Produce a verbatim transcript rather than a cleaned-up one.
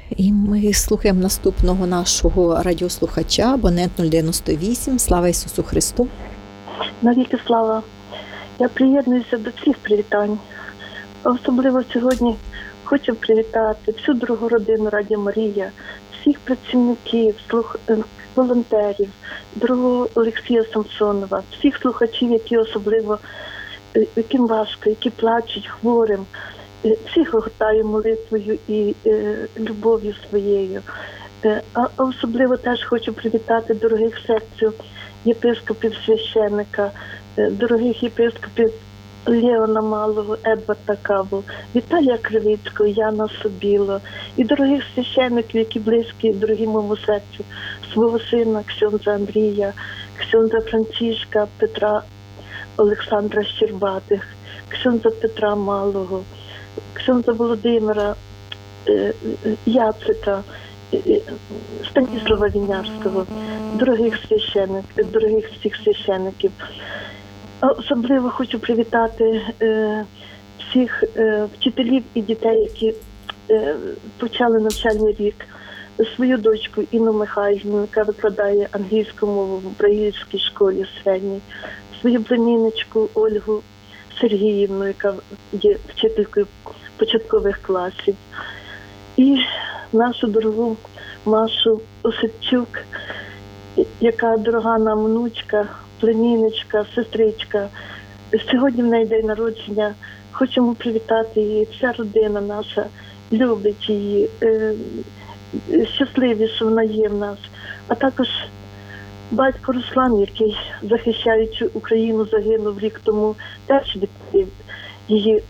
І ми слухаємо наступного нашого радіослухача, абонент нуль дев'яносто вісім. Слава Ісусу Христу! Навіки слава! Я приєднуюся до всіх привітань. Особливо сьогодні хочу привітати всю дорогу родину Радіо Марія, всіх працівників, слух... волонтерів, дорогого Олексія Самсонова, всіх слухачів, які особливо, яким важко, які плачуть хворим. Всіх огортаю молитвою і е, любов'ю своєю. Е, а особливо теж хочу привітати дорогих серцю єпископів священника, е, дорогих єпископів Леона Малого, Едварда Каву, Віталія Кривицького, Яна Собіло і дорогих священників, які близькі, дорогі моєму серцю, свого сина ксьондза Андрія, ксьондза Францішка, Петра Олександра Щербатих, ксьондза Петра Малого, ксьондза Володимира е, Яцика, е, Станіслава Вінярського, дорогих священиків, дорогих всіх священиків. Особливо хочу привітати е, всіх е, вчителів і дітей, які е, почали навчальний рік. Свою дочку Інну Михайлівну, яка викладає англійську мову в Браїльській школі середній, свою племінничку Ольгу Сергіївну, яка є вчителькою початкових класів, і нашу дорогу Машу Осипчук, яка дорога нам внучка, племінничка, сестричка. Сьогодні в неї день народження. Хочемо привітати її. Вся родина наша любить її, е, щасливі, що вона є в нас. А також батько Руслан, який, захищаючи Україну, загинув рік тому, теж відповів її